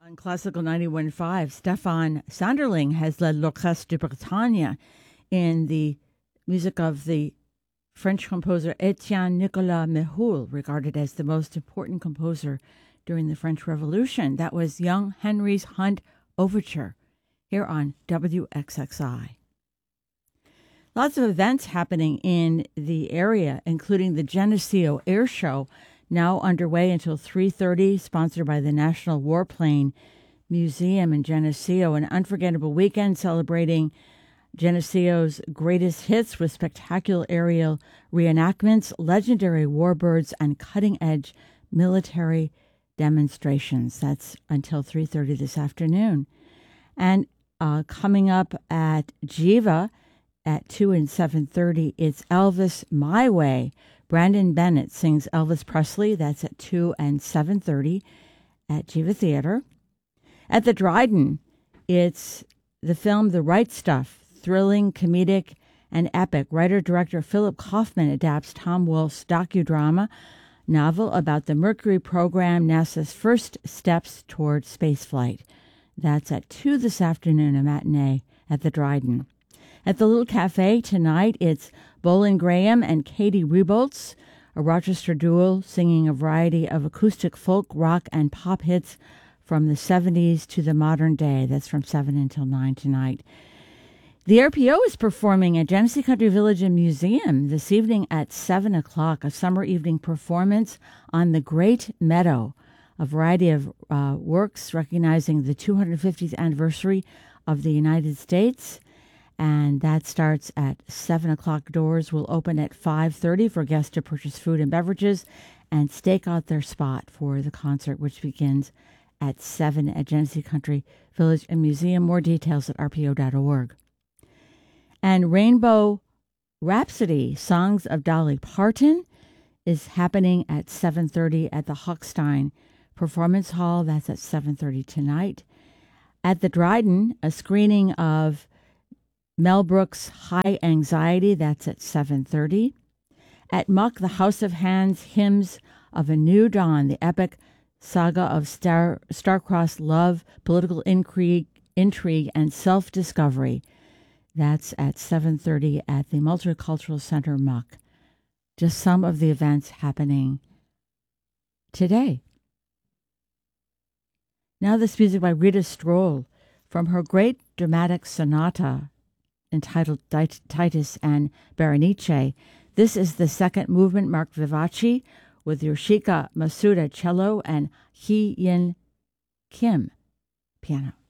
On Classical 91.5, Stefan Sanderling has led L'Orchestre de Bretagne in the music of the French composer Etienne Nicolas Méhul, regarded as the most important composer during the French Revolution. That was Young Henry's Hunt Overture here on WXXI. Lots of events happening in the area, including the Geneseo Air Show, now underway until 3:30, sponsored by the National Warplane Museum in Geneseo. An unforgettable weekend celebrating Geneseo's greatest hits with spectacular aerial reenactments, legendary warbirds, and cutting-edge military demonstrations. That's until 3:30 this afternoon. And coming up at Jiva at 2 and 7:30, it's Elvis My Way. Brandon Bennett sings Elvis Presley. That's at 2 and 7:30 at Jiva Theater. At the Dryden, it's the film The Right Stuff, thrilling, comedic, and epic. Writer-director Philip Kaufman adapts Tom Wolfe's docudrama novel about the Mercury program, NASA's first steps toward spaceflight. That's at 2 this afternoon, a matinee at the Dryden. At the Little Cafe tonight, it's Bolin Graham and Katie Rebolts, a Rochester duo singing a variety of acoustic folk, rock, and pop hits from the 70s to the modern day. That's from 7 until 9 tonight. The RPO is performing at Genesee Country Village and Museum this evening at 7 o'clock, a summer evening performance on the Great Meadow, a variety of works recognizing the 250th anniversary of the United States. And that starts at 7 o'clock. Doors will open at 5:30 for guests to purchase food and beverages and stake out their spot for the concert, which begins at 7 at Genesee Country Village and Museum. More details at rpo.org. And Rainbow Rhapsody, Songs of Dolly Parton, is happening at 7:30 at the Hochstein Performance Hall. That's at 7:30 tonight. At the Dryden, a screening of Mel Brooks' High Anxiety, that's at 7:30. At Muck, the House of Hands, Hymns of a New Dawn, the epic saga of star-crossed love, political intrigue, and self-discovery. That's at 7:30 at the Multicultural Center, Muck. Just some of the events happening today. Now this music by Rita Stroll from her great dramatic sonata entitled Titus and Berenice. This is the second movement, Mark Vivace, with Yoshika Masuda cello and Hee Yin Kim piano.